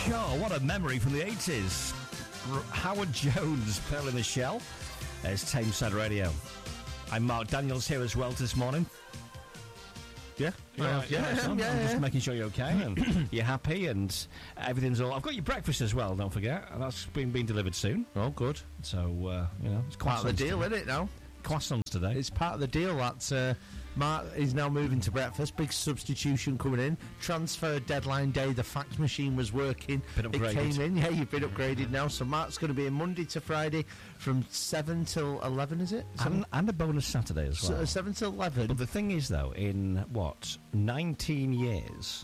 Shaw, what a memory from the 80s. Howard Jones, Pearl in the Shell. It's Tameside Radio. I'm Mark Daniels here as well this morning. Yeah? I'm just making sure you're okay and you're happy and everything's all... I've got your breakfast as well, don't forget. And that's being delivered soon. Oh, good. So, it's part of the deal, isn't it, now? Croissants today. It's part of the deal that Mark is now moving to breakfast. Big substitution coming in. Transfer deadline day, the fax machine was working. Been upgraded. It came in. Yeah, you've been upgraded now. So Mark's going to be in Monday to Friday from 7 till 11, is it? And a bonus Saturday as well. 7 till 11. But the thing is, though, in, 19 years,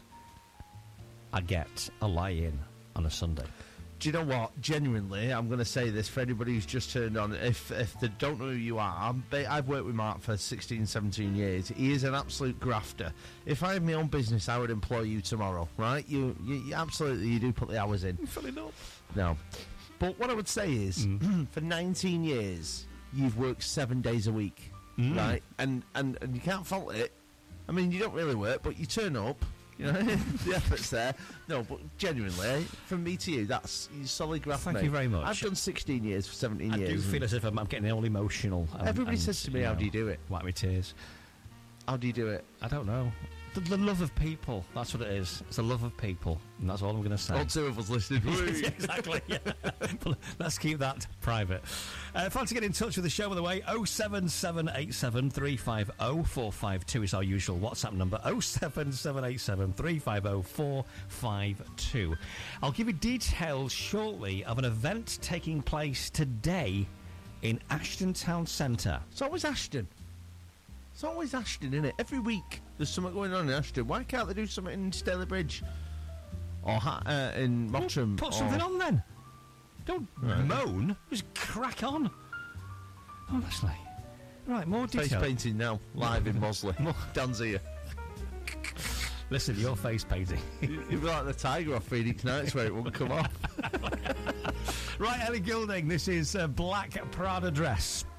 I get a lie-in on a Sunday. Do you know what? Genuinely, I'm going to say this for anybody who's just turned on. If they don't know who you are, I've worked with Mark for 16, 17 years. He is an absolute grafter. If I had my own business, I would employ you tomorrow, right? You absolutely, you do put the hours in. Filling up. No. But what I would say is, for 19 years, you've worked 7 days a week, right? And you can't fault it. I mean, you don't really work, but you turn up. You know, the effort's there. No, but genuinely, from me to you, that's solid graft. Thank you very much. I've done 16 years for 17 years. I do feel as if I'm getting all emotional. Everybody says to me, how do you do it? Wipe my tears. How do you do it? I don't know. The love of people. That's what it is. It's the love of people. And that's all I'm going to say. All two of us listening. Exactly, yeah. Let's keep that private. If to get in touch with the show, by the way, 07787 350 452 is our usual WhatsApp number. 07787 350 452. I'll give you details shortly of an event taking place today in Ashton Town Centre. It's always Ashton. It's always Ashton, isn't it? Every week there's something going on in Ashton. Why can't they do something in Staley Bridge? Or in Mottram? Put something on then. Don't moan. Just crack on. Honestly. Right, more detail. Face painting now, live in Mosley. Dan's here. Listen, your face painting. You'd be like the tiger off Phoenix Nights where it wouldn't come off. Right, Ellie Goulding, this is Black Prada Dress.